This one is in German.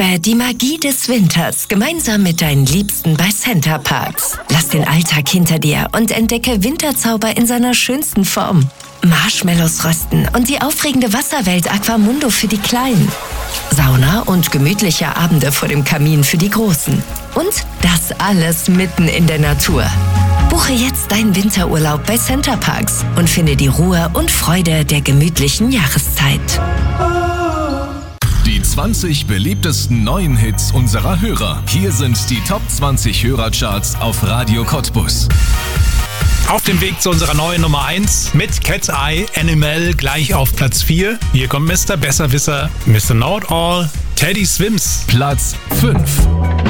Erlebe die Magie des Winters gemeinsam mit deinen Liebsten bei Center Parcs. Lass den Alltag hinter dir und entdecke Winterzauber in seiner schönsten Form. Marshmallows rösten und die aufregende Wasserwelt Aquamundo für die Kleinen. Sauna und gemütliche Abende vor dem Kamin für die Großen. Und das alles mitten in der Natur. Buche jetzt deinen Winterurlaub bei Center Parcs und finde die Ruhe und Freude der gemütlichen Jahreszeit. Die 20 beliebtesten neuen Hits unserer Hörer. Hier sind die Top 20 Hörercharts auf Radio Cottbus. Auf dem Weg zu unserer neuen Nummer 1 mit Cat's Eye Animal gleich auf Platz 4. Hier kommt Mr. Besserwisser, Mr. Know-It-All, Teddy Swims. Platz 5.